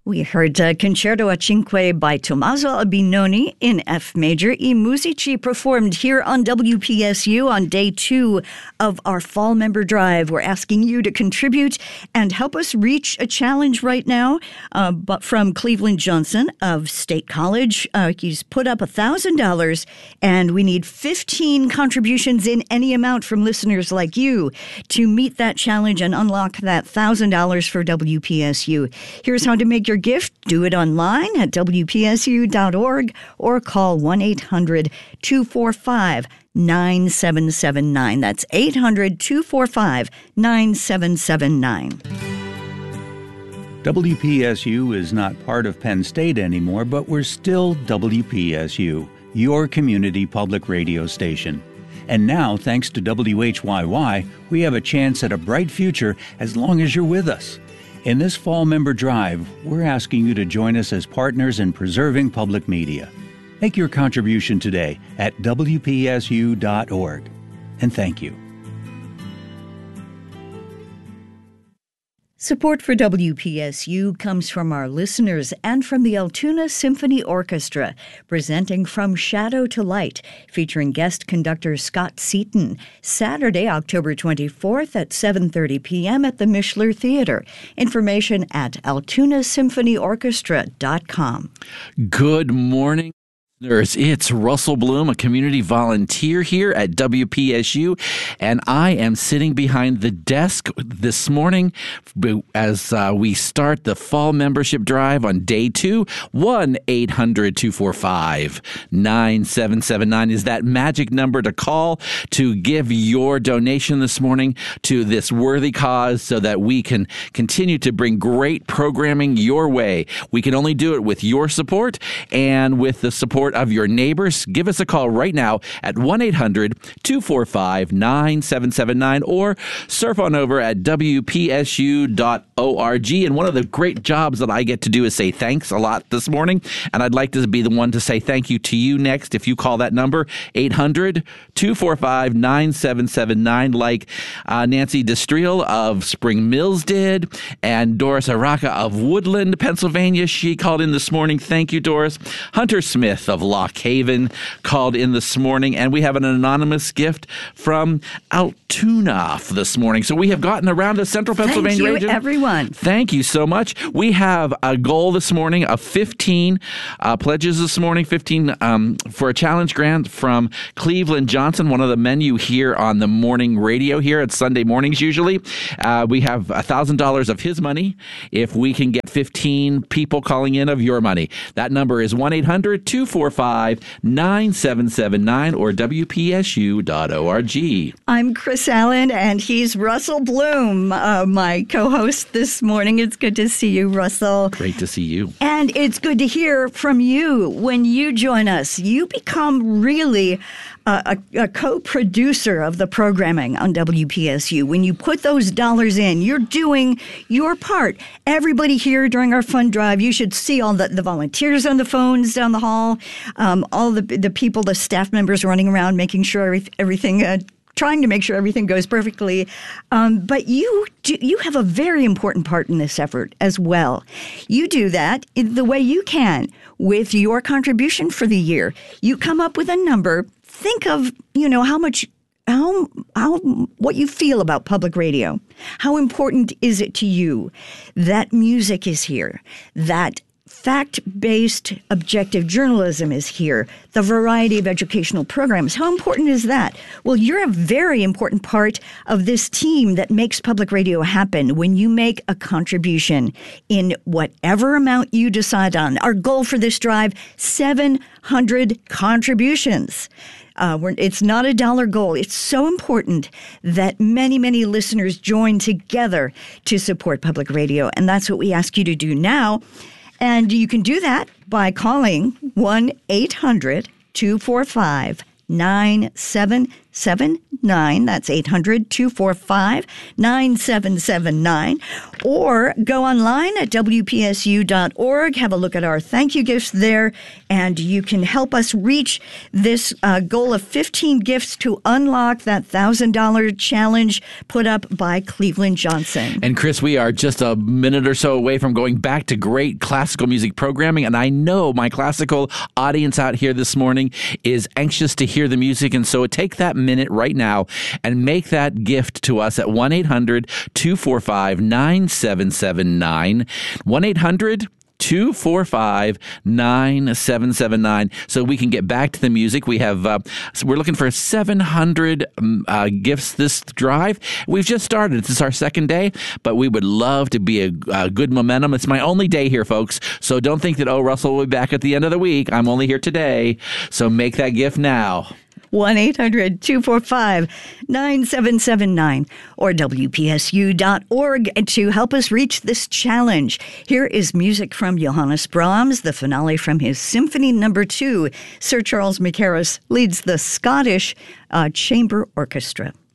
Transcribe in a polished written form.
We heard Concerto a Cinque by Tommaso Albinoni in F major. I Musici performed here on WPSU on day 2 of our Fall Member Drive. We're asking you to contribute and help us reach a challenge right now. But from Cleveland Johnson of State College, he's put up $1,000, and we need 15 contributions in any amount from listeners like you to meet that challenge and unlock that $1,000 for WPSU. Here's how to make your gift. Do it online at WPSU.org or call 1-800-245-9779. That's 800-245-9779. WPSU is not part of Penn State anymore, but we're still WPSU, your community public radio station. And now, thanks to WHYY, we have a chance at a bright future as long as you're with us. In this Fall Member Drive, we're asking you to join us as partners in preserving public media. Make your contribution today at WPSU.org. And thank you. Support for WPSU comes from our listeners and from the Altoona Symphony Orchestra, presenting From Shadow to Light, featuring guest conductor Scott Seaton, Saturday, October 24th at 7:30 p.m. at the Mishler Theater. Information at altoonasymphonyorchestra.com. Good morning. It's Russell Bloom, a community volunteer here at WPSU, and I am sitting behind the desk this morning as we start the fall membership drive on day 2. 1-800-245-9779 is that magic number to call to give your donation this morning to this worthy cause so that we can continue to bring great programming your way. We can only do it with your support and with the support of your neighbors. Give us a call right now at 1-800-245-9779 or surf on over at WPSU.org. And one of the great jobs that I get to do is say thanks a lot this morning. And I'd like to be the one to say thank you to you next if you call that number, 800-245-9779, like Nancy Destriel of Spring Mills did, and Doris Araka of Woodland, Pennsylvania. She called in this morning. Thank you, Doris. Hunter Smith of Lock Haven called in this morning, and we have an anonymous gift from Altoona this morning. So we have gotten around the central Pennsylvania region. Thank you, everyone. Thank you so much. We have a goal this morning of 15 pledges this morning, 15 for a challenge grant from Cleveland Johnson, one of the men you hear on the morning radio here at Sunday mornings usually. We have $1,000 of his money if we can get 15 people calling in of your money. That number is 1-800-245-9779 or WPSU.org. I'm Chris Allen, and he's Russell Bloom, my co-host this morning. It's good to see you, Russell. Great to see you. And it's good to hear from you when you join us. You become really a co-producer of the programming on WPSU. When you put those dollars in, you're doing your part. Everybody here during our fund drive, you should see all the volunteers on the phones down the hall, all the people, the staff members running around making sure everything trying to make sure everything goes perfectly. But you have a very important part in this effort as well. You do that in the way you can with your contribution for the year. You come up with a number. Think of, what you feel about public radio. How important is it to you that music is here, that fact-based objective journalism is here, the variety of educational programs? How important is that? Well, you're a very important part of this team that makes public radio happen when you make a contribution in whatever amount you decide on. Our goal for this drive, 700 contributions. It's not a dollar goal. It's so important that many, many listeners join together to support public radio. And that's what we ask you to do now. And you can do that by calling 1-800-245-9779. 9779. That's 800-245-9779. Or go online at WPSU.org. Have a look at our thank you gifts there, and you can help us reach this goal of 15 gifts to unlock that $1,000 challenge put up by Cleveland Johnson. And Chris, we are just a minute or so away from going back to great classical music programming, and I know my classical audience out here this morning is anxious to hear the music, and so take that minute right now and make that gift to us at 1-800-245-9779. 1-800-245-9779, so we can get back to the music. We have we're looking for 700 gifts this drive. We've just started. This is our second day, but we would love to be a good momentum. It's my only day here, folks, so don't think that, oh, Russell will be back at the end of the week. I'm only here today, so make that gift now. 1-800-245-9779 or WPSU.org to help us reach this challenge. Here is music from Johannes Brahms, the finale from his Symphony No. 2. Sir Charles Mackerras leads the Scottish Chamber Orchestra.